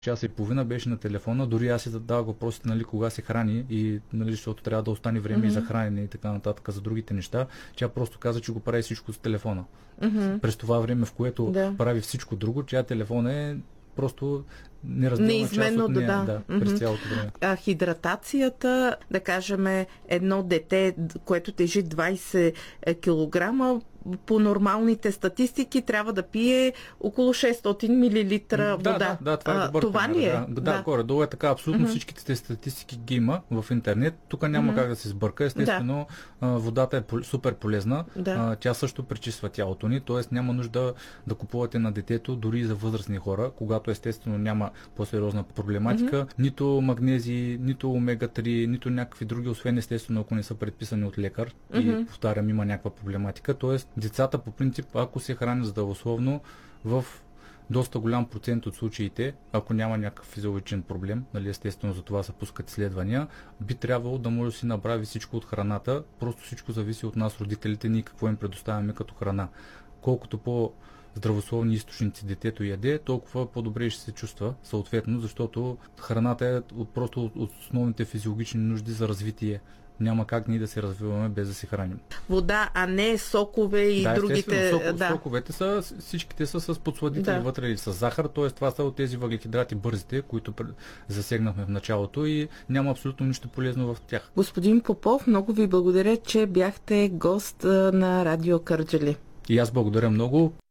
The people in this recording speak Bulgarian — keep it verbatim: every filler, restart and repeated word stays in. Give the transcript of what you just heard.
час и половина беше на телефона, дори аз си задавах въпросите, нали, кога се храни и, нали, защото трябва да остане време mm-hmm. и за хранене и така нататък, за другите неща. Тя просто каза, че го прави всичко с телефона. Mm-hmm. През това време, в което да. прави всичко друго, тя телефон е просто неразделна част от нея, да, да, през цялото време. А хидратацията, да кажем, едно дете, което тежи двайсет килограма, по нормалните статистики трябва да пие около шестстотин милилитра вода. Да, да, да, това е добър това пример, ли е? Да, да, да. Горе-долу е така. Абсолютно mm-hmm. всичките статистики ги има в интернет. Тук няма mm-hmm. как да се сбърка. Естествено, да. водата е супер полезна. Да. Тя също пречиства тялото ни, т.е. няма нужда да купувате на детето, дори и за възрастни хора, когато естествено няма по-сериозна проблематика. Mm-hmm. Нито магнези, нито омега три, нито някакви други, освен естествено, ако не са предписани от лекар. Mm-hmm. И повтарям, има някаква проблематика. Тоест, децата по принцип, ако се хранят здравословно, в доста голям процент от случаите, ако няма някакъв физиологичен проблем, нали, естествено за това се пускат изследвания, би трябвало да може да си направи всичко от храната, просто всичко зависи от нас, родителите ни, какво им предоставяме като храна. Колкото по здравословни източници детето яде, толкова по-добре ще се чувства, съответно, защото храната е от, просто от основните физиологични нужди за развитие. Няма как ние да се развиваме без да се храним. Вода, а не сокове и да, другите... Сок, да, соковете са, всичките са с подсладители да. вътре или с захар, т.е. това са от тези въглехидрати бързите, които засегнахме в началото и няма абсолютно нищо полезно в тях. Господин Попов, много ви благодаря, че бяхте гост на Радио Кърджали. И аз благодаря много.